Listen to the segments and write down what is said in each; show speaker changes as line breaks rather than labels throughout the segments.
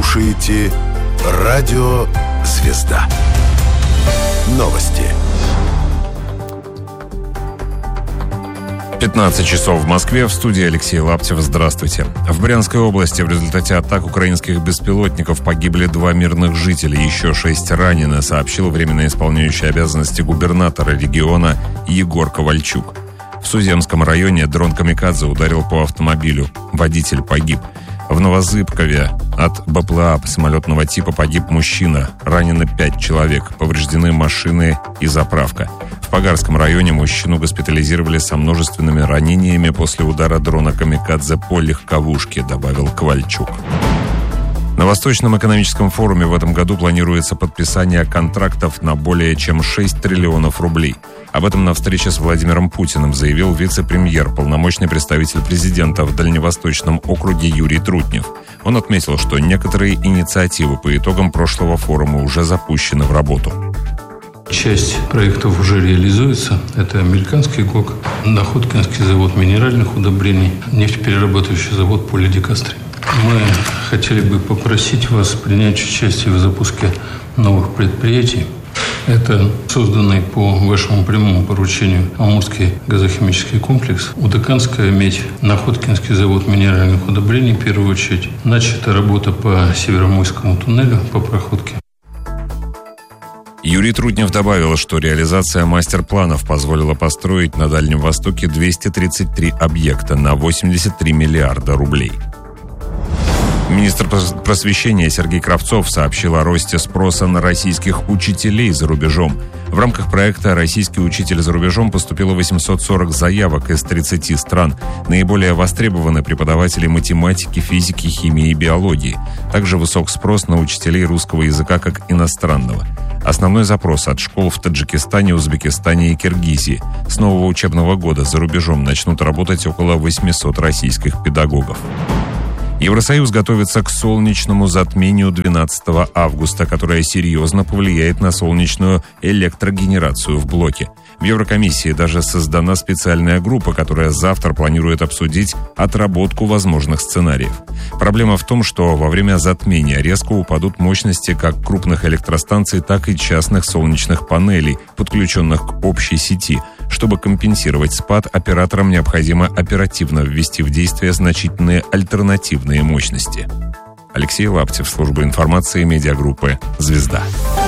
слушаете Радио Звезда. Новости.
15 часов в Москве. В студии Алексей Лаптев. Здравствуйте. В Брянской области в результате атак украинских беспилотников погибли 2 мирных жителя, еще 6 ранены, сообщил временно исполняющий обязанности губернатора региона Егор Ковальчук. В Суземском районе дрон «Камикадзе» ударил по автомобилю. Водитель погиб. В Новозыбкове от БПЛА самолетного типа погиб мужчина. Ранены 5 человек. Повреждены машины и заправка. В Пагарском районе мужчину госпитализировали со множественными ранениями после удара дрона «Камикадзе» по легковушке, добавил Ковальчук. На Восточном экономическом форуме в этом году планируется подписание контрактов на более чем 6 триллионов рублей. Об этом на встрече с Владимиром Путиным заявил вице-премьер, полномочный представитель президента в Дальневосточном округе Юрий Трутнев. Он отметил, что некоторые инициативы по итогам прошлого форума уже запущены в работу.
Часть проектов уже реализуется. Это американский ГОК, Находкинский завод минеральных удобрений, нефтеперерабатывающий завод полидикастрий. Мы хотели бы попросить вас принять участие в запуске новых предприятий. Это созданный по вашему прямому поручению Амурский газохимический комплекс, Удаканская медь, Находкинский завод минеральных удобрений, в первую очередь. Начата работа по Северомойскому туннелю, по проходке.
Юрий Трутнев добавил, что реализация мастер-планов позволила построить на Дальнем Востоке 233 объекта на 83 миллиарда рублей. Министр просвещения Сергей Кравцов сообщил о росте спроса на российских учителей за рубежом. В рамках проекта «Российский учитель за рубежом» поступило 840 заявок из 30 стран. Наиболее востребованы преподаватели математики, физики, химии и биологии. Также высок спрос на учителей русского языка как иностранного. Основной запрос от школ в Таджикистане, Узбекистане и Киргизии. С нового учебного года за рубежом начнут работать около 800 российских педагогов. Евросоюз готовится к солнечному затмению 12 августа, которое серьезно повлияет на солнечную электрогенерацию в блоке. В Еврокомиссии даже создана специальная группа, которая завтра планирует обсудить отработку возможных сценариев. Проблема в том, что во время затмения резко упадут мощности как крупных электростанций, так и частных солнечных панелей, подключенных к общей сети. Чтобы компенсировать спад, операторам необходимо оперативно ввести в действие значительные альтернативные мощности. Алексей Лаптев, служба информации медиагруппы «Звезда».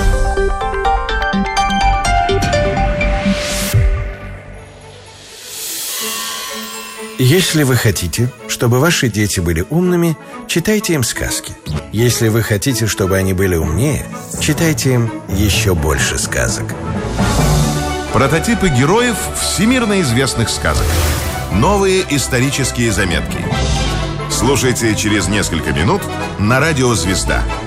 Если вы хотите, чтобы ваши дети были умными, читайте им сказки. Если вы хотите, чтобы они были умнее, читайте им еще больше сказок.
Прототипы героев всемирно известных сказок. Новые исторические заметки. Слушайте через несколько минут на Радио Звезда.